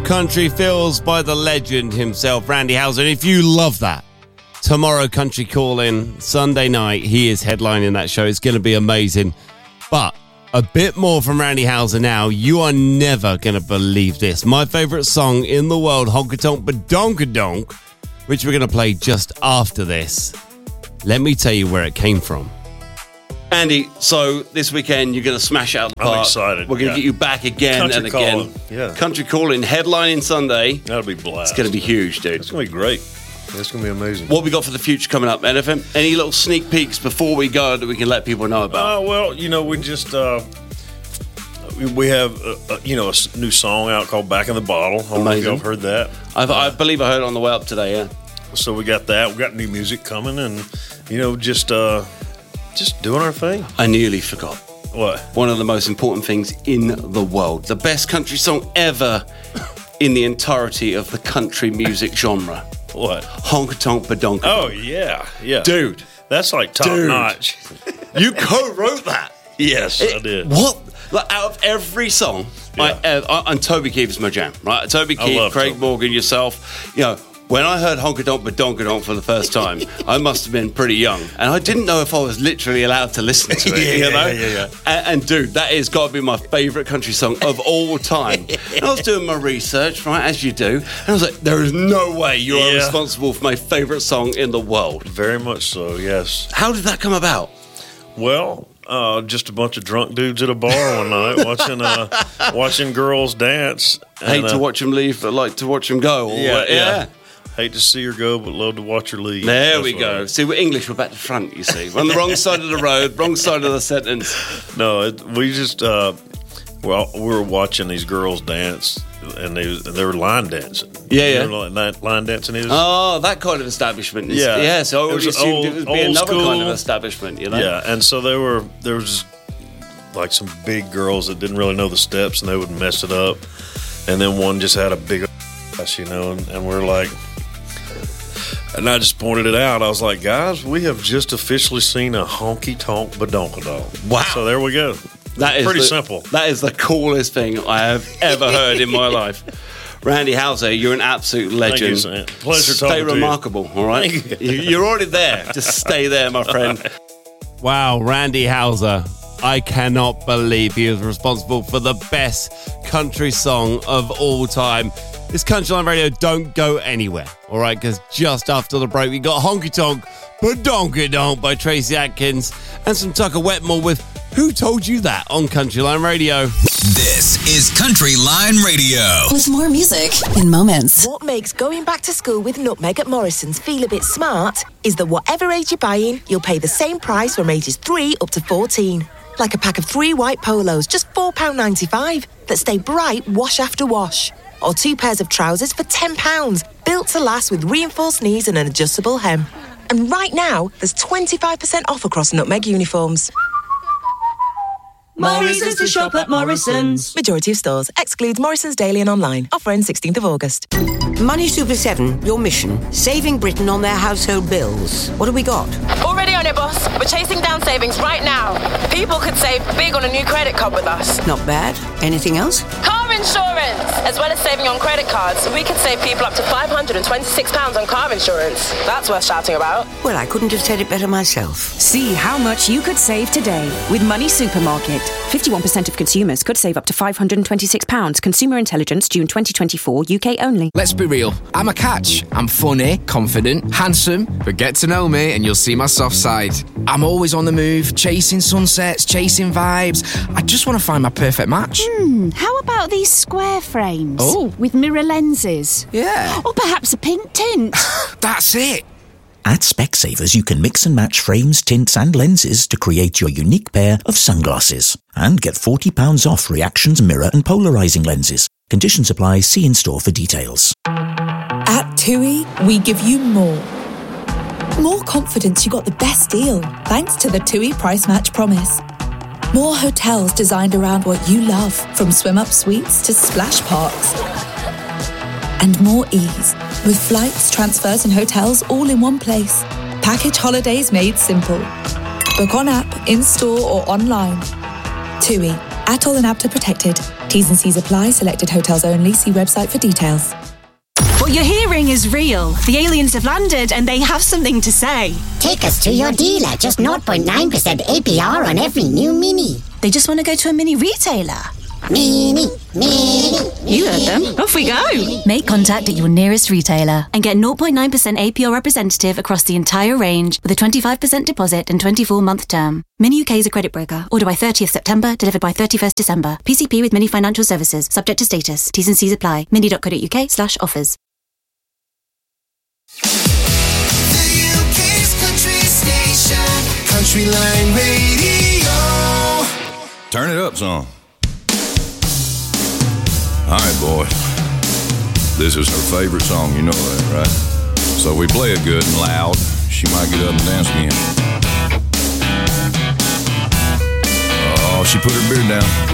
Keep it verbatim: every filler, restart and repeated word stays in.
Country Feels by the legend himself, Randy Houser. And if you love that, tomorrow, Country Calling, Sunday night, he is headlining that show. It's going to be amazing. But a bit more from Randy Houser now. You are never going to believe this. My favourite song in the world, Honky Tonk Badonkadonk, which we're going to play just after this. Let me tell you where it came from. Andy, so this weekend you're going to smash out the park. I'm excited. We're going to yeah. get you back again Country and again. Calling. Yeah. Country Calling, headlining Sunday. That'll be blast. It's going to be huge, dude. It's going to be great. It's going to be amazing. What we got for the future coming up, N F M? Any little sneak peeks before we go that we can let people know about? Uh, well, you know, we just uh, we, we have a, a, you know a s- new song out called "Back in the Bottle." I don't know if y'all have heard that. I've, I believe I heard it on the way up today. Yeah. So we got that. We got new music coming, and you know, just uh, just doing our thing. I nearly forgot. What? One of the most important things in the world. The best country song ever in the entirety of the country music genre. What? Honky Tonk Badonkadonk. Oh, yeah. Yeah. Dude. That's like top Dude. notch. You co-wrote that. Yes, It- I did. What? Like, out of every song, Yeah. I, ever, I, and Toby Keith is my jam, right? Toby I Keith, love Craig Toby. Morgan, yourself, you know, when I heard Honky Tonk Badonkadonk for the first time, I must have been pretty young. And I didn't know if I was literally allowed to listen to it, Yeah, you know? yeah, yeah, yeah. And, and dude, that has got to be my favourite country song of all time. And I was doing my research, right, as you do, and I was like, there is no way you are Yeah. responsible for my favourite song in the world. Very much so, yes. How did that come about? Well, uh, just a bunch of drunk dudes at a bar one night watching uh, watching girls dance. Hate And, to uh, watch them leave, but like to watch them go. Or, Yeah, uh, yeah. Hate to see her go, but love to watch her leave. There That's we what go. I- See, we're English. We're back to front, you see. We're on the wrong side of the road, wrong side of the sentence. No, it, we just uh, well, we were watching these girls dance, and they they were line dancing. Yeah, You yeah. know what line, line dancing is? Oh, that kind of establishment. Is, Yeah. Yeah, so I It always was assumed old- it would be old another kind school. of establishment, you know? Yeah, and so they were there was like some big girls that didn't really know the steps, and they would mess it up. And then one just had a big ass, you know, and, and we're like. And I just pointed it out. I was like, guys, we have just officially seen a honky tonk badonkadonk. Wow. So there we go. That is Pretty the- simple. That is the coolest thing I have ever heard in my life. Randy Houser, you're an absolute legend. you, Sam. Pleasure Stay talking to you. remarkable, all right? Thank You- You're already there. Just stay there, my friend. Wow, Randy Houser. I cannot believe he is responsible for the best country song of all time. It's Countryline Radio. Don't go anywhere, all right? Because just after the break, we got Honky Tonk Badonkadonk by Tracy Atkins and some Tucker Wetmore with Who Told You That on Countryline Radio. This is Countryline Radio. With more music in moments. What makes going back to school with Nutmeg at Morrison's feel a bit smart is that whatever age you're buying, you'll pay the same price from ages three up to fourteen. Like a pack of three white polos, just four pounds ninety-five, that stay bright wash after wash. Or two pairs of trousers for ten pounds, built to last with reinforced knees and an adjustable hem. And right now, there's twenty-five percent off across Nutmeg uniforms. More reasons to shop at Morrison's. Majority of stores. Excludes Morrison's Daily and online. Offer ends sixteenth of August. Money Super seven, your mission, saving Britain on their household bills. What have we got? Already on it, boss. We're chasing down savings right now. People could save big on a new credit card with us. Not bad. Anything else? Car insurance! As well as saving on credit cards, we could save people up to five hundred twenty-six pounds on car insurance. That's worth shouting about. Well, I couldn't have said it better myself. See how much you could save today with Money Supermarket. fifty-one percent of consumers could save up to five hundred twenty-six pounds. Consumer Intelligence, June twenty twenty-four, U K only. Let's be real. I'm a catch. I'm funny, confident, handsome, but get to know me and you'll see my soft side. I'm always on the move, chasing sunsets, chasing vibes. I just want to find my perfect match. Hmm, how about these square frames? Oh. With mirror lenses? Yeah. Or perhaps a pink tint? That's it. At Specsavers, you can mix and match frames, tints and lenses to create your unique pair of sunglasses. And get forty pounds off Reactions mirror and polarising lenses. Conditions apply. See in-store for details. At TUI, we give you more. More confidence you got the best deal, thanks to the TUI Price Match Promise. More hotels designed around what you love, from swim-up suites to splash parks. And more ease, with flights, transfers and hotels all in one place. Package holidays made simple. Book on app, in-store or online. TUI, Atoll and A B T A protected. T's and C's apply. Selected hotels only. See website for details. What you're hearing is real. The aliens have landed and they have something to say. Take us to your dealer. Just zero point nine percent A P R on every new Mini. They just want to go to a mini retailer. Mini, Mini. You heard them. Off we go. Make contact at your nearest retailer and get zero point nine percent A P R representative across the entire range with a twenty-five percent deposit and twenty-four month term. Mini U K is a credit broker. Order by thirtieth September, delivered by thirty-first December. P C P with Mini Financial Services. Subject to status. T's and C's apply. mini.co.uk slash offers. The U K's country station, Country Line Radio. Turn it up some. All right, boys. This is her favorite song, you know that, right? So we play it good and loud. She might get up and dance again. Oh, she put her beard down.